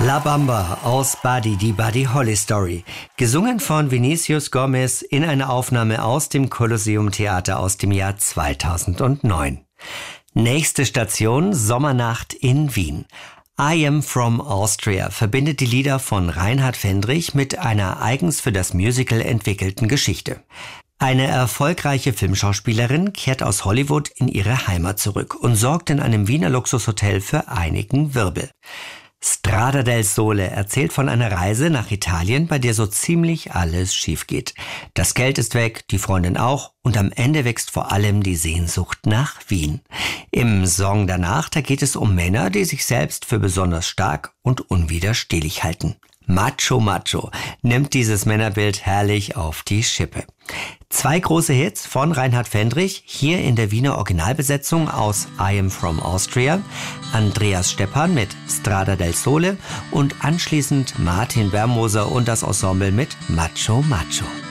La Bamba aus Buddy, die Buddy Holly Story. Gesungen von Vinicius Gomez in einer Aufnahme aus dem Colosseum Theater aus dem Jahr 2009. Nächste Station, Sommernacht in Wien. I Am From Austria verbindet die Lieder von Reinhard Fendrich mit einer eigens für das Musical entwickelten Geschichte. Eine erfolgreiche Filmschauspielerin kehrt aus Hollywood in ihre Heimat zurück und sorgt in einem Wiener Luxushotel für einigen Wirbel. Strada del Sole erzählt von einer Reise nach Italien, bei der so ziemlich alles schief geht. Das Geld ist weg, die Freundin auch und am Ende wächst vor allem die Sehnsucht nach Wien. Im Song danach, da geht es um Männer, die sich selbst für besonders stark und unwiderstehlich halten. Macho Macho nimmt dieses Männerbild herrlich auf die Schippe. 2 große Hits von Reinhard Fendrich, hier in der Wiener Originalbesetzung aus I Am From Austria, Andreas Stephan mit Strada del Sole und anschließend Martin Bermoser und das Ensemble mit Macho Macho.